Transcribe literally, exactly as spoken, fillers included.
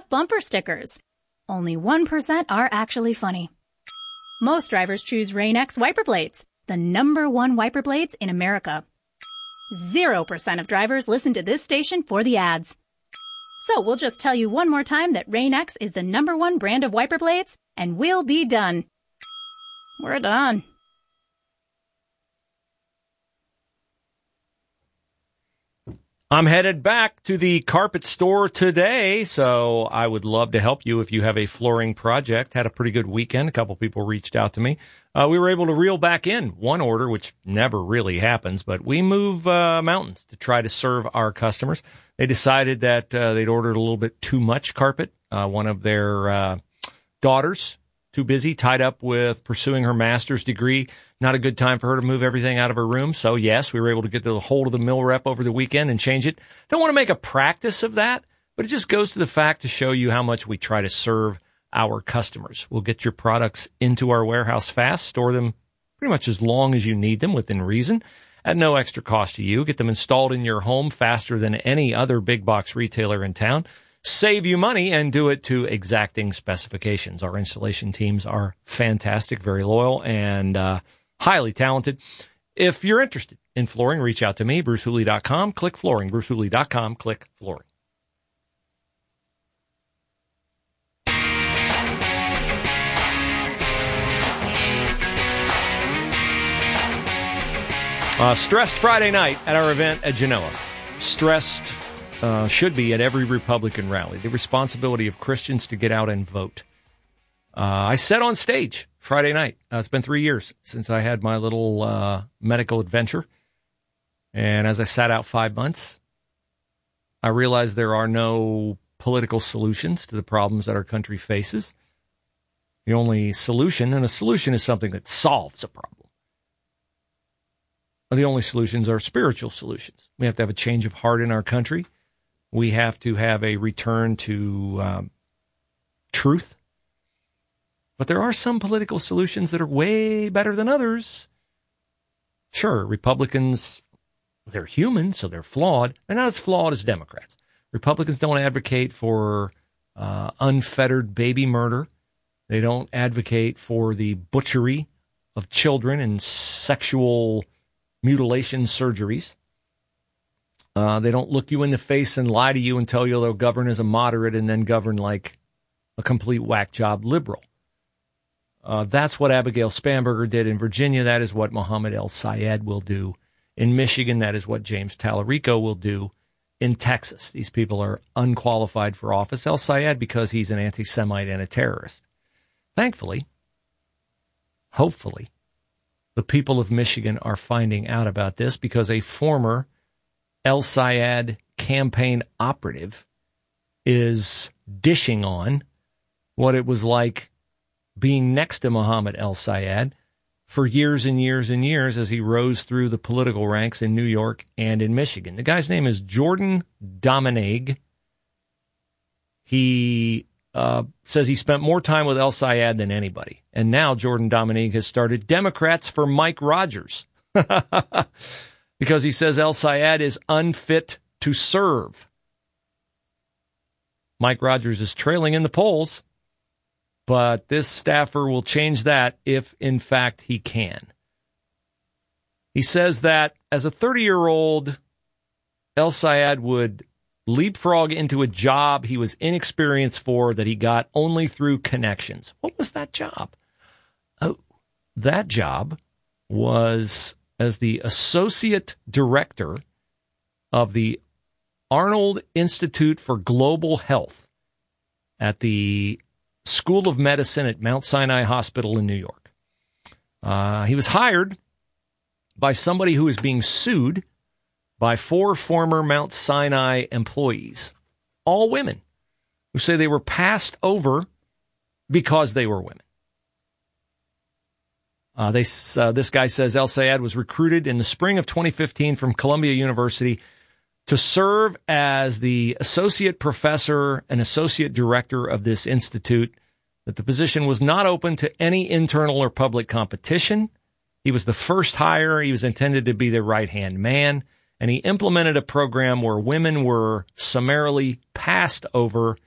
love bumper stickers. Only one percent are actually funny. Most drivers choose Rain-X wiper blades, the number one wiper blades in America. Zero percent of drivers listen to this station for the ads. So we'll just tell you one more time that Rain-X is the number one brand of wiper blades, and we'll be done. We're done. I'm headed back to the carpet store today, so I would love to help you if you have a flooring project. Had a pretty good weekend. A couple people reached out to me. Uh, we were able to reel back in one order, which never really happens, but we move uh, mountains to try to serve our customers. They decided that uh, they'd ordered a little bit too much carpet. Uh, one of their uh, daughters, too busy, tied up with pursuing her master's degree. Not a good time for her to move everything out of her room. So, yes, we were able to get the hold of the mill rep over the weekend and change it. Don't want to make a practice of that, but it just goes to the fact to show you how much we try to serve our customers. We'll get your products into our warehouse fast, store them pretty much as long as you need them within reason, at no extra cost to you. Get them installed in your home faster than any other big box retailer in town. Save you money and do it to exacting specifications. Our installation teams are fantastic, very loyal, and uh, highly talented. If you're interested in flooring, reach out to me, bruce hooley dot com, click flooring, bruce hooley dot com, click flooring. Uh, stressed Friday night at our event at Genoa. Stressed uh, should be at every Republican rally. The responsibility of Christians to get out and vote. Uh, I said on stage Friday night, uh, it's been three years since I had my little uh, medical adventure. And as I sat out five months, I realized there are no political solutions to the problems that our country faces. The only solution, and a solution is something that solves a problem. The only solutions are spiritual solutions. We have to have a change of heart in our country. We have to have a return to um, truth. But there are some political solutions that are way better than others. Sure, Republicans, they're human, so they're flawed. They're not as flawed as Democrats. Republicans don't advocate for uh, unfettered baby murder. They don't advocate for the butchery of children and sexual mutilation surgeries. Uh, they don't look you in the face and lie to you and tell you they'll govern as a moderate and then govern like a complete whack job liberal. Uh, that's what Abigail Spanberger did in Virginia. That is what Mohammed El-Sayed will do in Michigan. That is what James Tallarico will do in Texas. These people are unqualified for office. El-Sayed because he's an anti-Semite and a terrorist. Thankfully, hopefully, the people of Michigan are finding out about this because a former El-Sayed campaign operative is dishing on what it was like being next to Mohammed El-Sayed for years and years and years as he rose through the political ranks in New York and in Michigan. The guy's name is Jordan Domenech. He uh, says he spent more time with El-Sayed than anybody. And now Jordan Domenech has started Democrats for Mike Rogers because he says El-Sayed is unfit to serve. Mike Rogers is trailing in the polls, but this staffer will change that if, in fact, he can. He says that as a thirty-year-old, El-Sayed would leapfrog into a job he was inexperienced for that he got only through connections. What was that job? Oh, that job was as the associate director of the Arnold Institute for Global Health at the School of Medicine at Mount Sinai Hospital in New York. Uh, he was hired by somebody who is being sued by four former Mount Sinai employees, all women, who say they were passed over because they were women. Uh, they, uh, this guy says El-Sayed was recruited in the spring of twenty fifteen from Columbia University to serve as the associate professor and associate director of this institute, that the position was not open to any internal or public competition. He was the first hire. He was intended to be the right-hand man, and he implemented a program where women were summarily passed over